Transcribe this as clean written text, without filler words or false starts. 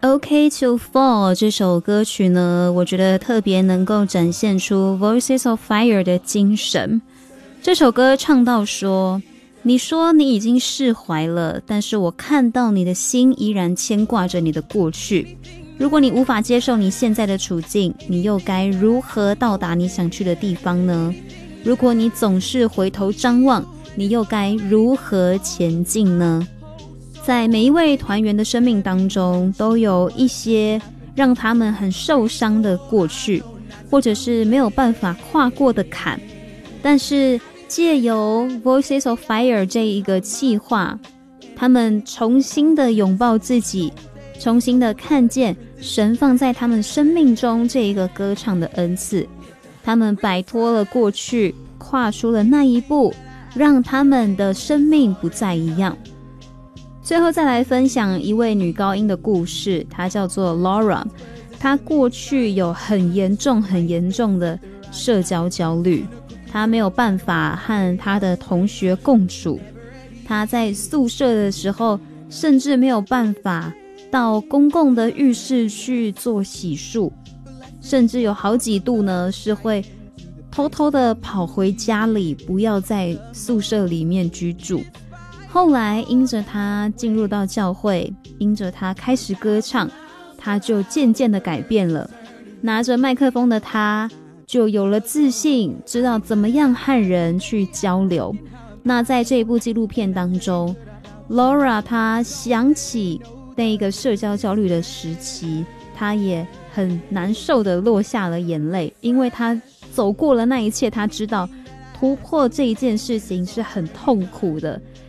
OK to Fall 这首歌曲呢，我觉得特别能够展现出 Voices of Fire 的精神。这首歌唱到说，你说你已经释怀了，但是我看到你的心依然牵挂着你的过去。如果你无法接受你现在的处境，你又该如何到达你想去的地方呢？如果你总是回头张望，你又该如何前进呢？在每一位团员的生命当中，都有一些让他们很受伤的过去，或者是没有办法跨过的坎。但是借由 Voices of Fire 这一个企划，他们重新的拥抱自己，重新的看见神放在他们生命中这一个歌唱的恩赐。他们摆脱了过去，跨出了那一步，让他们的生命不再一样。最后再来分享一位女高音的故事，她叫做 Laura。 她过去有很严重的社交焦虑，她没有办法和她的同学共处，她在宿舍的时候甚至没有办法到公共的浴室去做洗漱，甚至有好几度呢是会偷偷的跑回家里，不要在宿舍里面居住。后来因着他进入到教会，因着他开始歌唱，他就渐渐的改变了。拿着麦克风的他就有了自信，知道怎么样和人去交流。那在这一部纪录片当中， Laura 她想起那个社交焦虑的时期，她也很难受的落下了眼泪，因为她走过了那一切，她知道突破这一件事情是很痛苦的，